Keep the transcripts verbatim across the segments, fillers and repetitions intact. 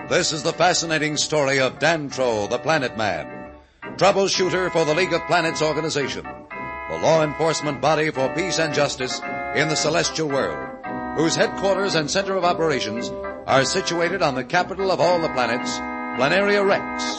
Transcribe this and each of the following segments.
This is the fascinating story of Dantro, the Planet Man, troubleshooter for the League of Planets organization, the law enforcement body for peace and justice in the celestial world, whose headquarters and center of operations are situated on the capital of all the planets, Planaria Rex.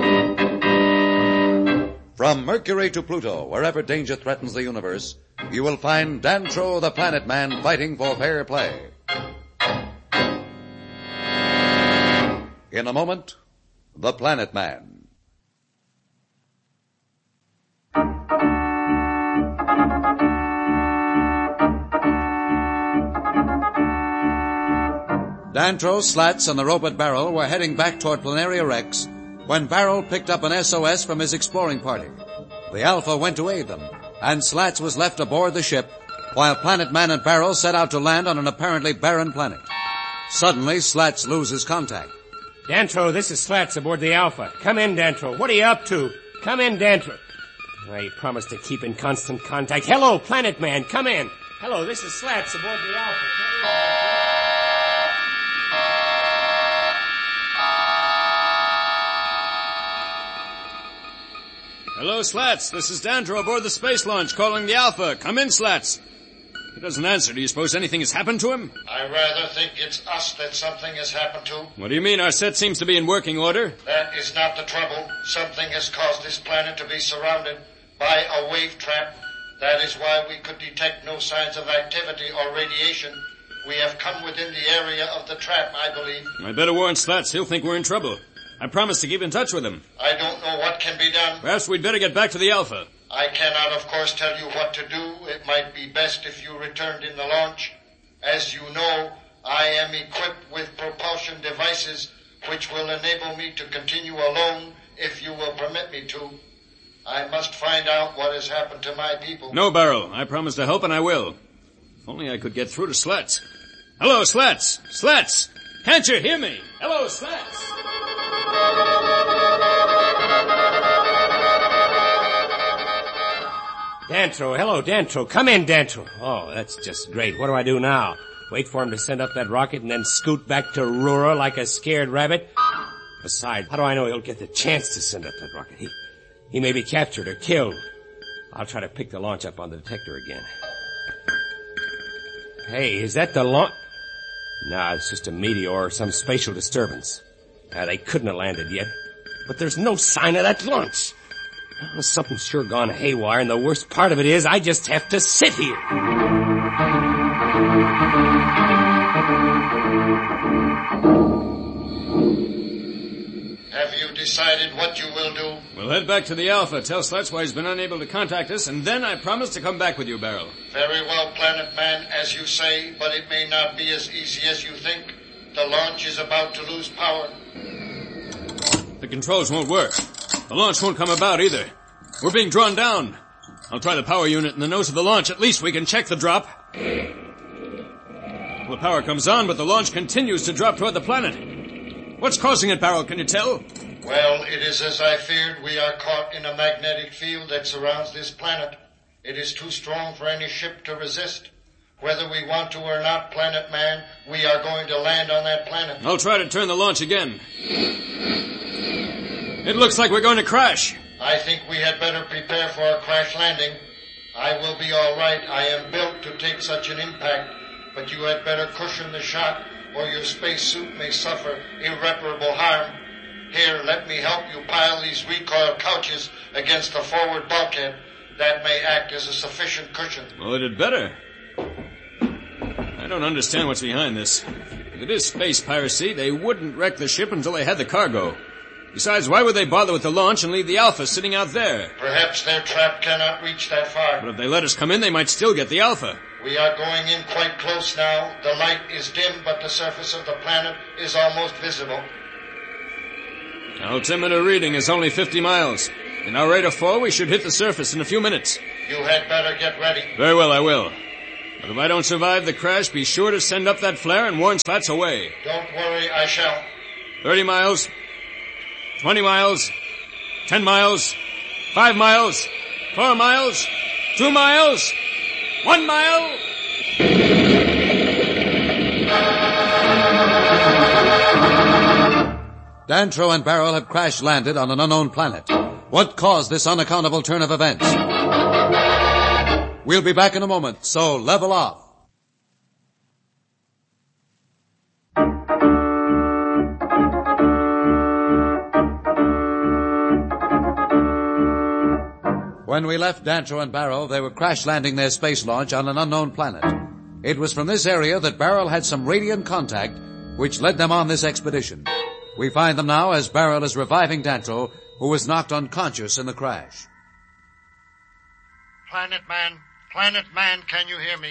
From Mercury to Pluto, wherever danger threatens the universe, you will find Dantro, the Planet Man, fighting for fair play. In a moment, the Planet Man. Dantro, Slats, and the robot Barrel were heading back toward Planaria Rex when Barrel picked up an S O S from his exploring party. The Alpha went to aid them, and Slats was left aboard the ship while Planet Man and Barrel set out to land on an apparently barren planet. Suddenly, Slats loses contact. Dantro, this is Slats aboard the Alpha. Come in, Dantro. What are you up to? Come in, Dantro. I promised to keep in constant contact. Hello, Planet Man. Come in. Hello, this is Slats aboard the Alpha. Come in. Hello, Slats. This is Dantro aboard the space launch calling the Alpha. Come in, Slats. He doesn't answer. Do you suppose anything has happened to him? I rather think it's us that something has happened to. What do you mean? Our set seems to be in working order. That is not the trouble. Something has caused this planet to be surrounded by a wave trap. That is why we could detect no signs of activity or radiation. We have come within the area of the trap, I believe. I better warn Slats. He'll think we're in trouble. I promised to keep in touch with him. I don't know what can be done. Perhaps we'd better get back to the Alpha. I cannot, of course, tell you what to do. It might be best if you returned in the launch. As you know, I am equipped with propulsion devices which will enable me to continue alone if you will permit me to. I must find out what has happened to my people. No, Barrel. I promise to help, and I will. If only I could get through to Slats. Hello, Slats. Slats. Can't you hear me? Hello, Slats. Dantro, hello, Dantro. Come in, Dantro. Oh, that's just great. What do I do now? Wait for him to send up that rocket and then scoot back to Rura like a scared rabbit? Besides, how do I know he'll get the chance to send up that rocket? He, he may be captured or killed. I'll try to pick the launch up on the detector again. Hey, is that the launch? Nah, it's just a meteor or some spatial disturbance. Uh, they couldn't have landed yet. But there's no sign of that launch. Well, something's sure gone haywire, and the worst part of it is I just have to sit here. Have you decided what you will do? We'll head back to the Alpha, tell Slats why he's been unable to contact us, and then I promise to come back with you, Barrel. Very well, Planet Man, as you say, but it may not be as easy as you think. The launch is about to lose power. The controls won't work. The launch won't come about either. We're being drawn down. I'll try the power unit in the nose of the launch. At least we can check the drop. The power comes on, but the launch continues to drop toward the planet. What's causing it, Barrel? Can you tell? Well, it is as I feared. We are caught in a magnetic field that surrounds this planet. It is too strong for any ship to resist. Whether we want to or not, Planet Man, we are going to land on that planet. I'll try to turn the launch again. It looks like we're going to crash. I think we had better prepare for a crash landing. I will be all right. I am built to take such an impact. But you had better cushion the shot, or your spacesuit may suffer irreparable harm. Here, let me help you pile these recoil couches against the forward bulkhead. That may act as a sufficient cushion. Well, it had better. I don't understand what's behind this. If it is space piracy, they wouldn't wreck the ship until they had the cargo. Besides, why would they bother with the launch and leave the Alpha sitting out there? Perhaps their trap cannot reach that far. But if they let us come in, they might still get the Alpha. We are going in quite close now. The light is dim, but the surface of the planet is almost visible. Altimeter reading is only fifty miles. In our rate of fall, we should hit the surface in a few minutes. You had better get ready. Very well, I will. But if I don't survive the crash, be sure to send up that flare and warn Slats away. Don't worry, I shall. Thirty miles. Twenty miles. Ten miles. Five miles. Four miles. Two miles. One mile. Dantro and Barrel have crash-landed on an unknown planet. What caused this unaccountable turn of events? We'll be back in a moment, so level off. When we left Dantro and Barrel, they were crash-landing their space launch on an unknown planet. It was from this area that Barrel had some radiant contact, which led them on this expedition. We find them now as Barrel is reviving Dantro, who was knocked unconscious in the crash. Planet Man, Planet Man, can you hear me?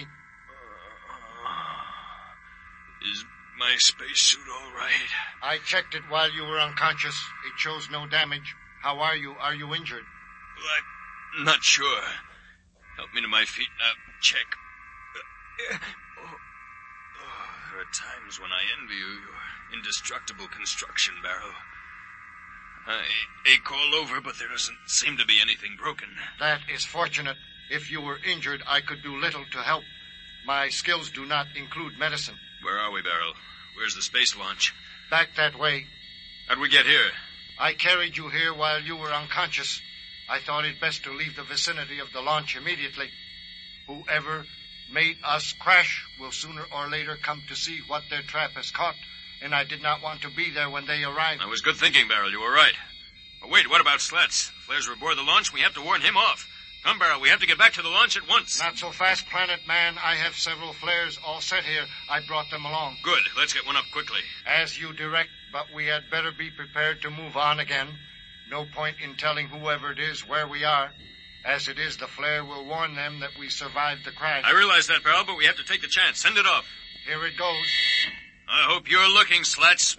Uh, is my spacesuit all right? I checked it while you were unconscious. It shows no damage. How are you? Are you injured? Well, I'm not sure. Help me to my feet now. Check. Uh, oh, oh, there are times when I envy you your indestructible construction, Barrel. I ache all over, but there doesn't seem to be anything broken. That is fortunate. If you were injured, I could do little to help. My skills do not include medicine. Where are we, Barrel? Where's the space launch? Back that way. How'd we get here? I carried you here while you were unconscious. I thought it best to leave the vicinity of the launch immediately. Whoever made us crash will sooner or later come to see what their trap has caught, and I did not want to be there when they arrived. That was good thinking, Barrel. You were right. But wait, what about Slats? Flares were aboard the launch. We have to warn him off. Come, Barrel, we have to get back to the launch at once. Not so fast, Planet Man. I have several flares all set here. I brought them along. Good. Let's get one up quickly. As you direct, but we had better be prepared to move on again. No point in telling whoever it is where we are. As it is, the flare will warn them that we survived the crash. I realize that, Barrel, but we have to take the chance. Send it off. Here it goes. I hope you're looking, Slats.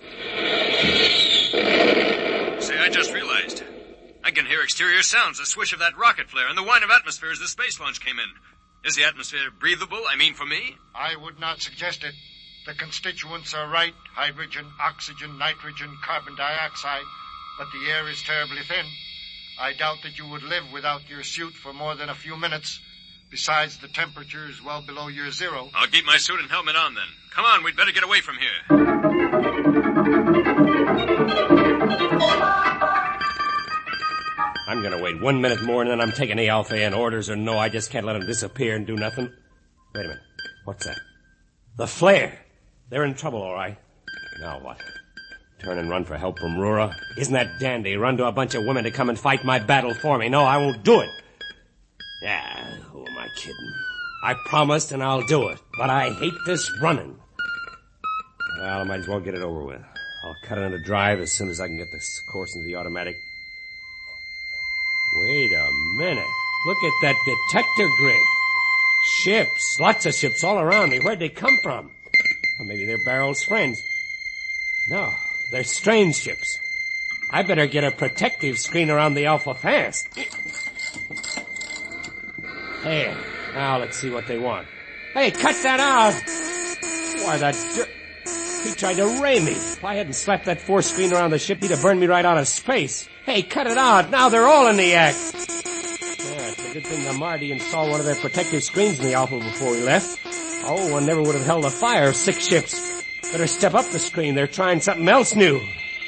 Say, I just realized. I can hear exterior sounds, the swish of that rocket flare, and the whine of atmosphere as the space launch came in. Is the atmosphere breathable? I mean, for me? I would not suggest it. The constituents are right. Hydrogen, oxygen, nitrogen, carbon dioxide. But the air is terribly thin. I doubt that you would live without your suit for more than a few minutes. Besides, the temperature is well below your zero. I'll keep my suit and helmet on, then. Come on, we'd better get away from here. I'm gonna wait one minute more and then I'm taking the Alpha in. Orders or no, I just can't let them disappear and do nothing. Wait a minute. What's that? The flare. They're in trouble, all right. Now what? Turn and run for help from Rura? Isn't that dandy? Run to a bunch of women to come and fight my battle for me. No, I won't do it. Yeah, who am I kidding? I promised and I'll do it. But I hate this running. Well, I might as well get it over with. I'll cut it into drive as soon as I can get this course into the automatic. Wait a minute. Look at that detector grid. Ships. Lots of ships all around me. Where'd they come from? Well, maybe they're Barrel's friends. No, they're strange ships. I better get a protective screen around the Alpha fast. There. Now let's see what they want. Hey, cut that out! Why, that dirt... He tried to ray me. If I hadn't slapped that force screen around the ship, he'd have burned me right out of space. Hey, cut it out. Now they're all in the act. Yeah, it's a good thing the Marty installed one of their protective screens in the Alpha before we left. Oh, one never would have held a fire of six ships. Better step up the screen. They're trying something else new.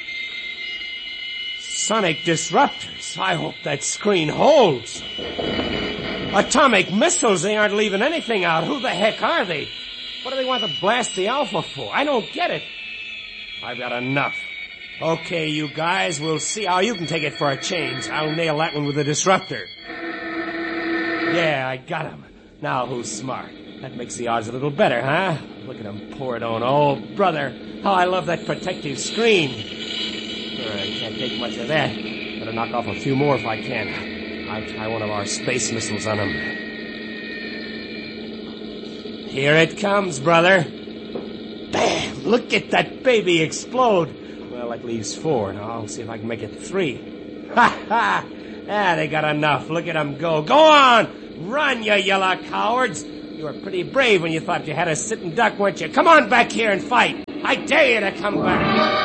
Sonic disruptors. I hope that screen holds. Atomic missiles. They aren't leaving anything out. Who the heck are they? What do they want to blast the Alpha for? I don't get it. I've got enough. Okay, you guys, we'll see how you can take it for a change. I'll nail that one with a disruptor. Yeah, I got him. Now who's smart? That makes the odds a little better, huh? Look at him pour it on. Oh, brother, how I love that protective screen. I can't take much of that. Better knock off a few more if I can. I'll try one of our space missiles on him. Here it comes, brother. Bam! Look at that baby explode. Well, that leaves four. Now, I'll see if I can make it three. Ha ha! Ah, they got enough. Look at them go. Go on! Run, you yellow cowards! You were pretty brave when you thought you had a sitting duck, weren't you? Come on back here and fight! I dare you to come back!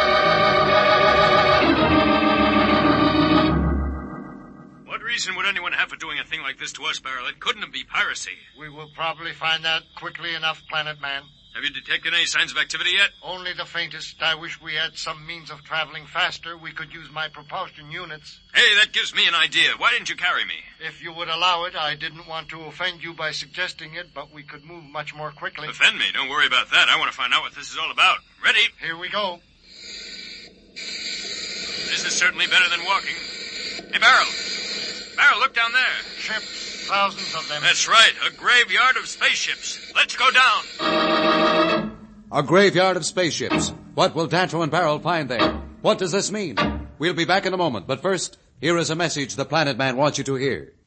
What reason would anyone have for doing a thing like this to us, Barrel? It couldn't be piracy. We will probably find that quickly enough, Planet Man. Have you detected any signs of activity yet? Only the faintest. I wish we had some means of traveling faster. We could use my propulsion units. Hey, that gives me an idea. Why didn't you carry me? If you would allow it, I didn't want to offend you by suggesting it, but we could move much more quickly. Offend me? Don't worry about that. I want to find out what this is all about. Ready? Here we go. This is certainly better than walking. Hey, Barrel. Barrel, look down there. Ships, thousands of them. That's right, a graveyard of spaceships. Let's go down. A graveyard of spaceships. What will Dantro and Barrel find there? What does this mean? We'll be back in a moment, but first, here is a message the Planet Man wants you to hear.